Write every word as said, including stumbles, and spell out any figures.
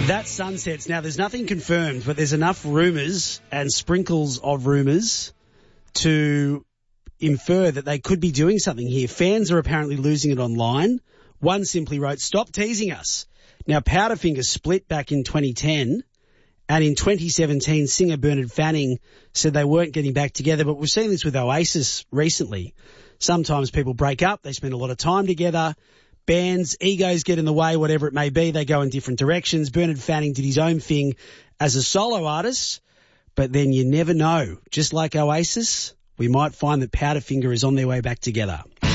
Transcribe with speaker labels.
Speaker 1: That's Sunsets. Now, there's nothing confirmed, but there's enough rumours and sprinkles of rumours to infer that they could be doing something here. Fans are apparently losing it online. One simply wrote, "Stop teasing us." Now, Powderfinger split back in twenty ten, and in twenty seventeen, singer Bernard Fanning said they weren't getting back together, but we've seen this with Oasis recently. Sometimes people break up, they spend a lot of time together, bands, egos get in the way, whatever it may be, they go in different directions. Bernard Fanning did his own thing as a solo artist, but then you never know. Just like Oasis, we might find that Powderfinger is on their way back together.